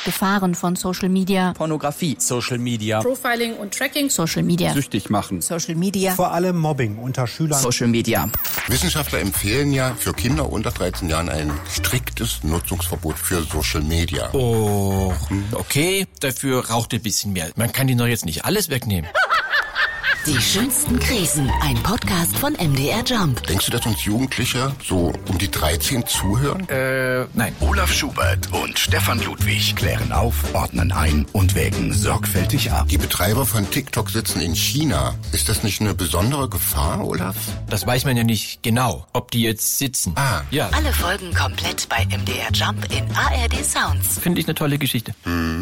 Gefahren von Social Media. Pornografie. Social Media. Profiling und Tracking. Social Media. Süchtig machen. Social Media. Vor allem Mobbing unter Schülern. Social Media. Wissenschaftler empfehlen ja für Kinder unter 13 Jahren ein striktes Nutzungsverbot für Social Media. Oh, okay, dafür raucht ein bisschen mehr. Man kann die noch jetzt nicht alles wegnehmen. Die schönsten Krisen, ein Podcast von MDR Jump. Denkst du, dass uns Jugendliche so um die 13 zuhören? Nein. Olaf Schubert und Stefan Ludwig klären auf, ordnen ein und wägen sorgfältig ab. Die Betreiber von TikTok sitzen in China. Ist das nicht eine besondere Gefahr, Olaf? Das weiß man ja nicht genau, ob die jetzt sitzen. Ja. Alle Folgen komplett bei MDR Jump in ARD Sounds. Finde ich eine tolle Geschichte.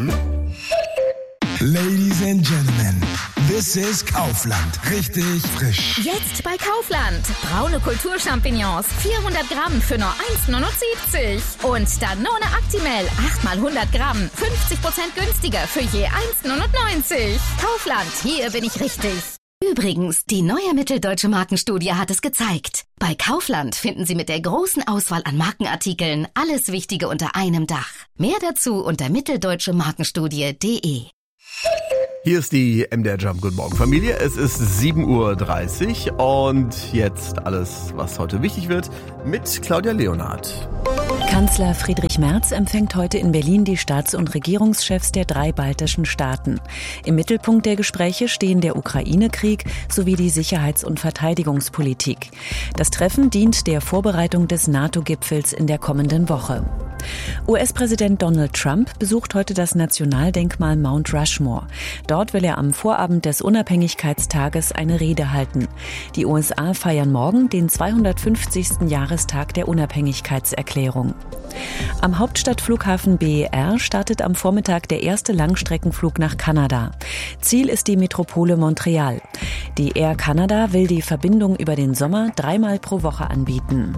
Ladies and Gentlemen, this is Kaufland. Richtig frisch. Jetzt bei Kaufland. Braune Kulturchampignons, 400 Gramm für nur 1,79 €. Und Danone Actimel, 8 mal 100 Gramm, 50% günstiger für je 1,99 €. Kaufland, hier bin ich richtig. Übrigens, die neue Mitteldeutsche Markenstudie hat es gezeigt. Bei Kaufland finden Sie mit der großen Auswahl an Markenartikeln alles Wichtige unter einem Dach. Mehr dazu unter mitteldeutschemarkenstudie.de. Hier ist die MDR Jump. Guten Morgen, Familie. Es ist 7:30 Uhr und jetzt alles, was heute wichtig wird, mit Claudia Leonhardt. Kanzler Friedrich Merz empfängt heute in Berlin die Staats- und Regierungschefs der 3 baltischen Staaten. Im Mittelpunkt der Gespräche stehen der Ukraine-Krieg sowie die Sicherheits- und Verteidigungspolitik. Das Treffen dient der Vorbereitung des NATO-Gipfels in der kommenden Woche. US-Präsident Donald Trump besucht heute das Nationaldenkmal Mount Rushmore. Dort will er am Vorabend des Unabhängigkeitstages eine Rede halten. Die USA feiern morgen den 250. Jahrestag der Unabhängigkeitserklärung. Am Hauptstadtflughafen BER startet am Vormittag der erste Langstreckenflug nach Kanada. Ziel ist die Metropole Montreal. Die Air Canada will die Verbindung über den Sommer 3-mal pro Woche anbieten.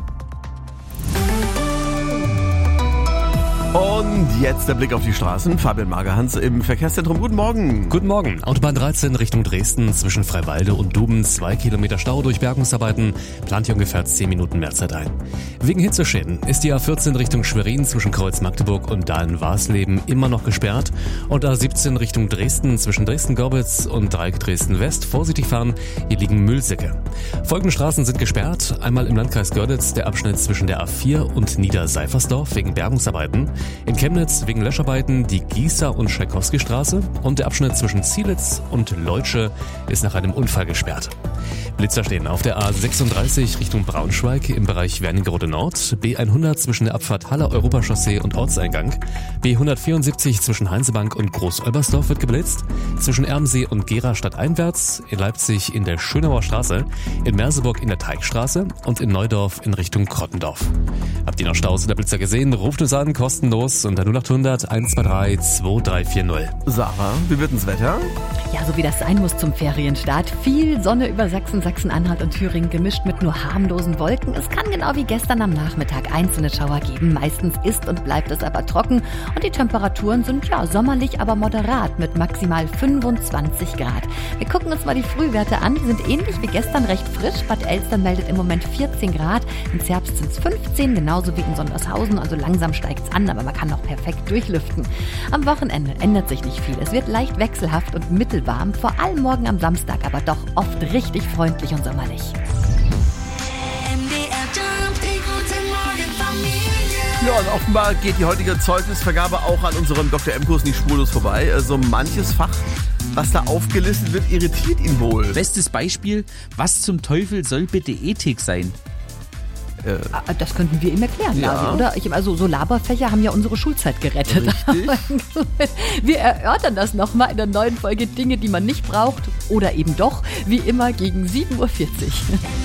Und jetzt der Blick auf die Straßen. Fabian Magerhans im Verkehrszentrum. Guten Morgen. Guten Morgen. Autobahn 13 Richtung Dresden zwischen Freiwalde und Duben. 2 Kilometer Stau durch Bergungsarbeiten. Plant hier ungefähr 10 Minuten mehr Zeit ein. Wegen Hitzeschäden ist die A14 Richtung Schwerin zwischen Kreuz Magdeburg und Dahlen-Warsleben immer noch gesperrt. Und A17 Richtung Dresden zwischen Dresden-Gorbitz und Dreieck Dresden-West. Vorsichtig fahren, hier liegen Müllsäcke. Folgende Straßen sind gesperrt. Einmal im Landkreis Görlitz der Abschnitt zwischen der A4 und Niederseifersdorf wegen Bergungsarbeiten. In Chemnitz wegen Löscharbeiten die Gießer- und Tschaikowski-Straße und der Abschnitt zwischen Zielitz und Leutsche ist nach einem Unfall gesperrt. Blitzer stehen auf der A36 Richtung Braunschweig im Bereich Wernigerode Nord, B100 zwischen der Abfahrt Haller Europachaussee und Ortseingang, B174 zwischen Heinzebank und Groß-Olbersdorf wird geblitzt, zwischen Ermsee und Gera stadteinwärts, in Leipzig in der Schönauer Straße, in Merseburg in der Teigstraße und in Neudorf in Richtung Krottendorf. Habt ihr noch Staus oder Blitzer gesehen? Ruft uns an, kostenlos unter 0800 123 2340. Sarah, wie wird das Wetter? Ja, so wie das sein muss zum Ferienstart. Viel Sonne über Sachsen, Sachsen-Anhalt und Thüringen gemischt mit nur harmlosen Wolken. Es kann genau wie gestern am Nachmittag einzelne Schauer geben. Meistens ist und bleibt es aber trocken und die Temperaturen sind ja sommerlich, aber moderat mit maximal 25 Grad. Wir gucken uns mal die Frühwerte an. Die sind ähnlich wie gestern recht frisch. Bad Elstern meldet im Moment 14 Grad. Ins Herbst sind es 15, genauso wie in Sondershausen. Also langsam steigt es an, aber man kann noch perfekt durchlüften. Am Wochenende ändert sich nicht viel. Es wird leicht wechselhaft und mittelwarm. Vor allem morgen am Samstag, aber doch oft richtig freundlich und sommerlich. Ja, und offenbar geht die heutige Zeugnisvergabe auch an unserem Dr. M-Kurs nicht spurlos vorbei. Also manches Fach, was da aufgelistet wird, irritiert ihn wohl. Bestes Beispiel, was zum Teufel soll bitte Ethik sein? Das könnten wir ihm erklären, ja. Lasi, oder? Also so Laberfächer haben ja unsere Schulzeit gerettet. Wir erörtern das nochmal in der neuen Folge Dinge, die man nicht braucht oder eben doch, wie immer gegen 7:40 Uhr.